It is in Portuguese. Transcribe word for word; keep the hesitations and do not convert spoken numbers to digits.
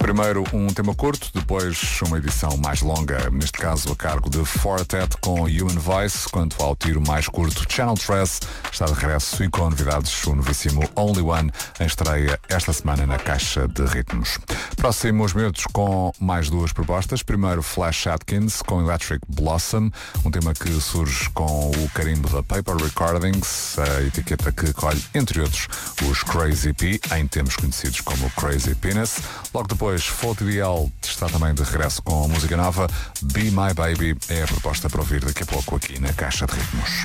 Primeiro um tema curto, depois uma edição mais longa, neste caso a cargo de Fortet com Human Voice. Quanto ao tiro mais curto, Channel três está de regresso e com novidades o novíssimo Only One em estreia esta semana na Caixa de Ritmos. Próximos minutos com mais duas propostas. Primeiro Flash Atkins com Electric Blossom, um tema que surge com o carimbo da Paper Recordings, a etiqueta que colhe, entre outros, os Crazy P, em tempos conhecidos como Crazy Penis. Logo depois, Fault Ideal está também de regresso com música nova. Be My Baby é a proposta para ouvir daqui a pouco aqui na Caixa de Ritmos.